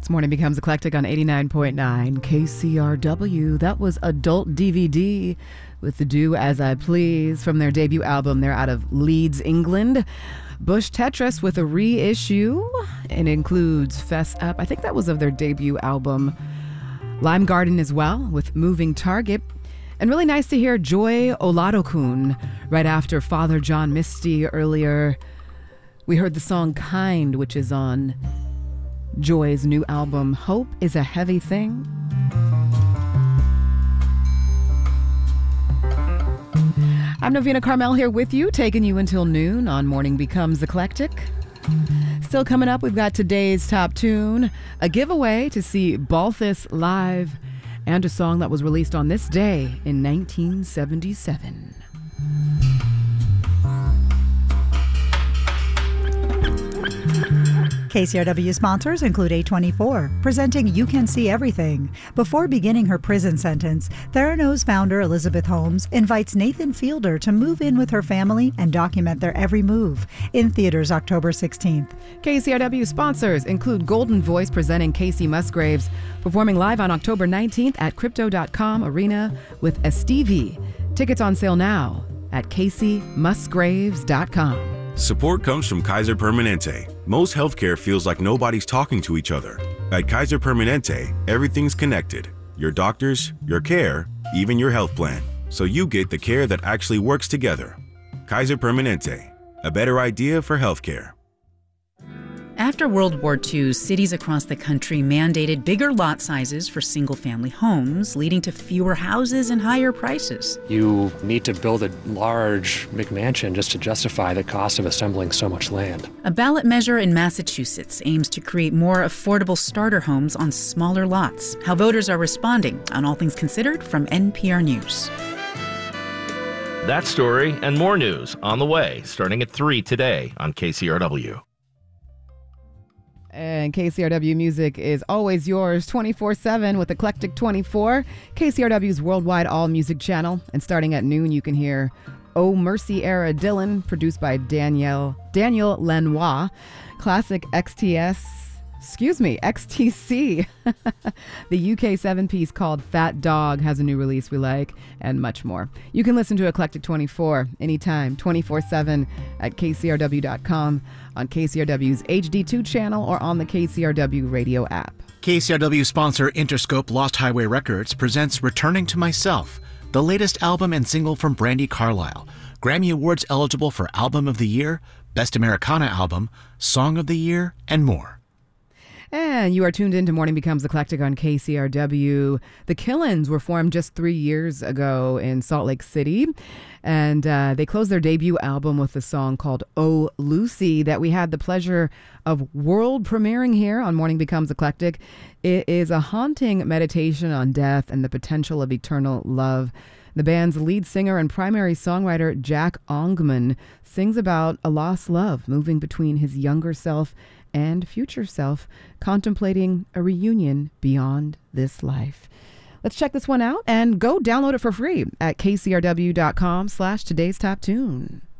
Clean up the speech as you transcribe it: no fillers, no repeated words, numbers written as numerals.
This morning becomes eclectic on 89.9 KCRW. That was Adult DVD with the Do As I Please from their debut album. They're out of Leeds, England. Bush Tetris with a reissue. It includes Fess Up. I think that was of their debut album. Lime Garden as well with Moving Target. And really nice to hear Joy Oladokun right after Father John Misty earlier. We heard the song Kind, which is on Joy's new album, Hope is a Heavy Thing. I'm Novena Carmel here with you, taking you until noon on Morning Becomes Eclectic. Still coming up, we've got today's top tune, a giveaway to see Balthus live, and a song that was released on this day in 1977. KCRW sponsors include A24, presenting You Can See Everything. Before beginning her prison sentence, Theranos founder Elizabeth Holmes invites Nathan Fielder to move in with her family and document their every move. In theaters October 16th. KCRW sponsors include Golden Voice presenting Casey Musgraves, performing live on October 19th at Crypto.com Arena with Estevie. Tickets on sale now at CaseyMusgraves.com. Support comes from Kaiser Permanente. Most healthcare feels like nobody's talking to each other. At Kaiser Permanente, everything's connected. Your doctors, your care, even your health plan. So you get the care that actually works together. Kaiser Permanente, a better idea for healthcare. After World War II, cities across the country mandated bigger lot sizes for single-family homes, leading to fewer houses and higher prices. You need to build a large McMansion just to justify the cost of assembling so much land. A ballot measure in Massachusetts aims to create more affordable starter homes on smaller lots. How voters are responding on All Things Considered from NPR News. That story and more news on the way, starting at 3 today on KCRW. And KCRW music is always yours 24/7 with Eclectic 24, KCRW's worldwide all-music channel. And starting at noon, you can hear Oh Mercy Era Dylan, produced by Daniel Lanois, classic XTC. The UK 7-piece called Fat Dog has a new release we like, and much more. You can listen to Eclectic 24 anytime, 24/7 at KCRW.com, on KCRW's HD2 channel, or on the KCRW radio app. KCRW sponsor Interscope Lost Highway Records presents Returning to Myself, the latest album and single from Brandi Carlile. Grammy Awards eligible for Album of the Year, Best Americana Album, Song of the Year, and more. And you are tuned in to Morning Becomes Eclectic on KCRW. The Killins were formed just 3 years ago in Salt Lake City, and they closed their debut album with a song called Oh Lucy that we had the pleasure of world premiering here on Morning Becomes Eclectic. It is a haunting meditation on death and the potential of eternal love. The band's lead singer and primary songwriter, Jack Ongman, sings about a lost love moving between his younger self and future self, contemplating a reunion beyond this life. Let's check this one out and go download it for free at kcrw.com/today's top tune.